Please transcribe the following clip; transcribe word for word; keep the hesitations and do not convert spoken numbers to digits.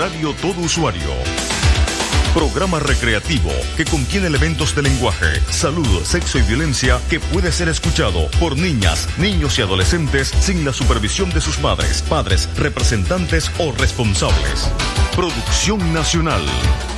Radio Todo Usuario. Programa recreativo que contiene elementos de lenguaje, salud, sexo y violencia que puede ser escuchado por niñas, niños y adolescentes sin la supervisión de sus madres, padres, representantes o responsables. Producción nacional.